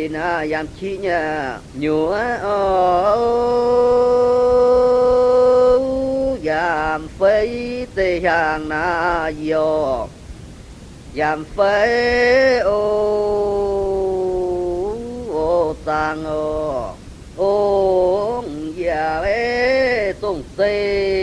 na yam chi nha nhúa yam phế tê hàng na yo yam phế ô tang ô già tung tê